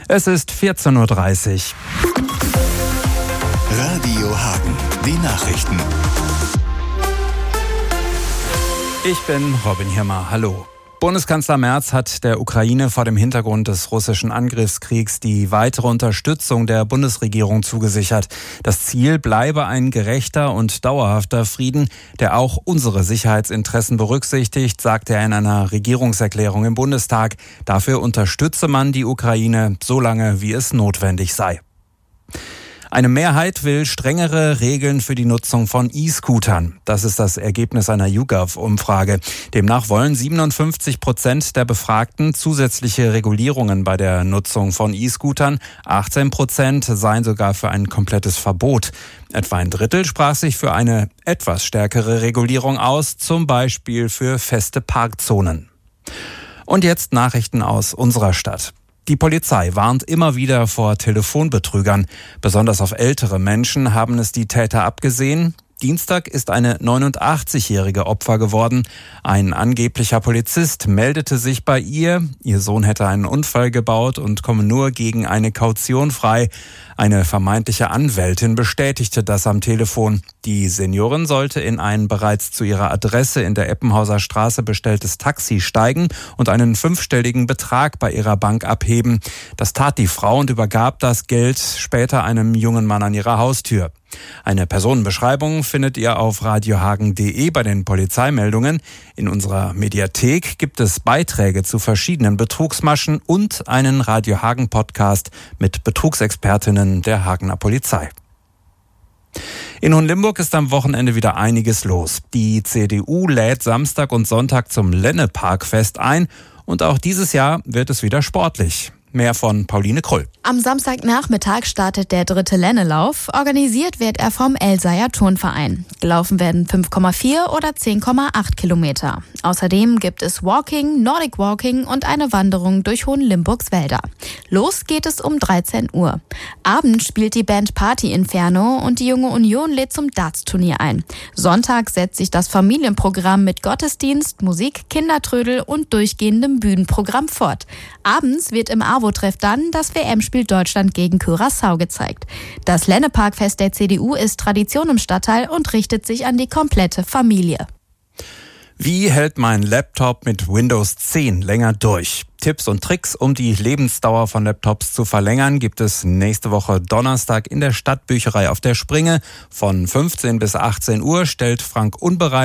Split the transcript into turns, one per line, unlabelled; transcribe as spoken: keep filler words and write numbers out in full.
Es ist vierzehn Uhr dreißig.
Radio Hagen, die Nachrichten.
Ich bin Robin Hirmer. Hallo. Bundeskanzler Merz hat der Ukraine vor dem Hintergrund des russischen Angriffskriegs die weitere Unterstützung der Bundesregierung zugesichert. Das Ziel bleibe ein gerechter und dauerhafter Frieden, der auch unsere Sicherheitsinteressen berücksichtigt, sagte er in einer Regierungserklärung im Bundestag. Dafür unterstütze man die Ukraine, solange wie es notwendig sei. Eine Mehrheit will strengere Regeln für die Nutzung von E-Scootern. Das ist das Ergebnis einer YouGov-Umfrage. Demnach wollen siebenundfünfzig Prozent der Befragten zusätzliche Regulierungen bei der Nutzung von E-Scootern. achtzehn Prozent seien sogar für ein komplettes Verbot. Etwa ein Drittel sprach sich für eine etwas stärkere Regulierung aus, zum Beispiel für feste Parkzonen. Und jetzt Nachrichten aus unserer Stadt. Die Polizei warnt immer wieder vor Telefonbetrügern. Besonders auf ältere Menschen haben es die Täter abgesehen. Dienstag ist eine neunundachtzigjährige Opfer geworden. Ein angeblicher Polizist meldete sich bei ihr. Ihr Sohn hätte einen Unfall gebaut und komme nur gegen eine Kaution frei. Eine vermeintliche Anwältin bestätigte das am Telefon. Die Seniorin sollte in ein bereits zu ihrer Adresse in der Eppenhauser Straße bestelltes Taxi steigen und einen fünfstelligen Betrag bei ihrer Bank abheben. Das tat die Frau und übergab das Geld später einem jungen Mann an ihrer Haustür. Eine Personenbeschreibung findet ihr auf radiohagen punkt de bei den Polizeimeldungen. In unserer Mediathek gibt es Beiträge zu verschiedenen Betrugsmaschen und einen Radio Hagen Podcast mit Betrugsexpertinnen der Hagener Polizei. In Hohenlimburg ist am Wochenende wieder einiges los. Die C D U lädt Samstag und Sonntag zum Lenneparkfest ein und auch dieses Jahr wird es wieder sportlich. Mehr von Pauline Krull.
Am Samstagnachmittag startet der dritte Lennelauf. Organisiert wird er vom Elseier Turnverein. Gelaufen werden fünf Komma vier oder zehn Komma acht Kilometer. Außerdem gibt es Walking, Nordic Walking und eine Wanderung durch Hohenlimburgs Wälder. Los geht es um dreizehn Uhr. Abends spielt die Band Party Inferno und die Junge Union lädt zum Darts-Turnier ein. Sonntag setzt sich das Familienprogramm mit Gottesdienst, Musik, Kindertrödel und durchgehendem Bühnenprogramm fort. Abends wird im AWO-Treff dann das W M-Spiel Deutschland gegen Curaçao gezeigt. Das Lenneparkfest der C D U ist Tradition im Stadtteil und richtet sich an die komplette Familie.
Wie hält mein Laptop mit Windows zehn länger durch? Tipps und Tricks, um die Lebensdauer von Laptops zu verlängern, gibt es nächste Woche Donnerstag in der Stadtbücherei auf der Springe. Von fünfzehn bis achtzehn Uhr stellt Frank Unbereit